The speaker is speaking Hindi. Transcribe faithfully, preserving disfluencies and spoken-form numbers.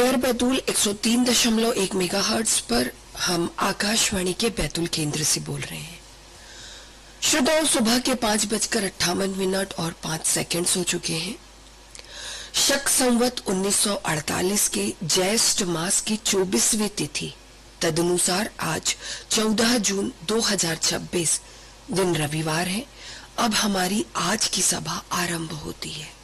एयर बैतूल एक सौ तीन दशमलव एक मेगाहर्ट्ज पर हम आकाशवाणी के बैतूल केंद्र से बोल रहे हैं। श्रोताओं, सुबह के पांच बजकर अट्ठावन मिनट और पांच सेकंड्स हो चुके हैं। शक संवत उन्नीस सौ अड़तालीस के ज्येष्ठ मास की चौबीसवीं तिथि तदनुसार आज चौदह जून दो हजार छब्बीस दिन रविवार है। अब हमारी आज की सभा आरंभ होती है।